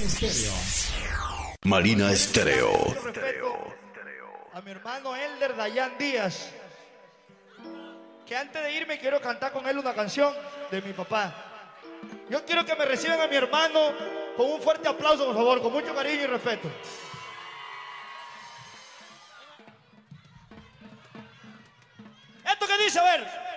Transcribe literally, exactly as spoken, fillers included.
Estéreo. Marina Estéreo. Respeto a mi hermano Elder Dayan Díaz, que antes de irme quiero cantar con él una canción de mi papá. Yo quiero que me reciban a mi hermano con un fuerte aplauso, por favor, con mucho cariño y respeto. Esto que dice, a ver.